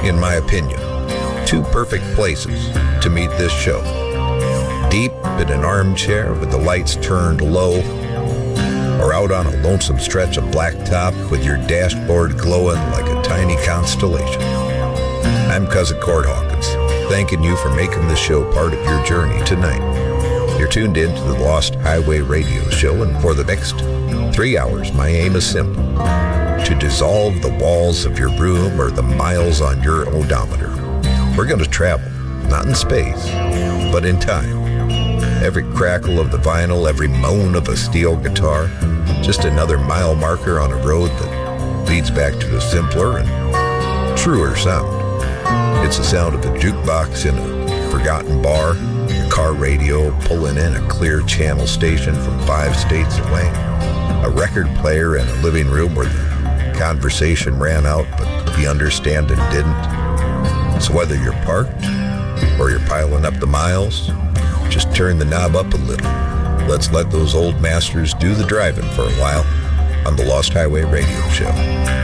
in my opinion, two perfect places to meet this show. Deep in an armchair with the lights turned low, or out on a lonesome stretch of blacktop with your dashboard glowing like a tiny constellation. I'm Cousin Cord Hawkins, thanking you for making this show part of your journey tonight. You're tuned in to the Lost Highway Radio Show, and for the next 3 hours, my aim is simple: to dissolve the walls of your room or the miles on your odometer. We're going to travel, not in space, but in time. Every crackle of the vinyl, every moan of a steel guitar, just another mile marker on a road that leads back to a simpler and truer sound. It's the sound of a jukebox in a forgotten bar, a car radio pulling in a clear channel station from 5 states away, a record player in a living room where the conversation ran out but the understanding didn't. So whether you're parked or you're piling up the miles, just turn the knob up a little. Let's let those old masters do the driving for a while on the Lost Highway Radio Show.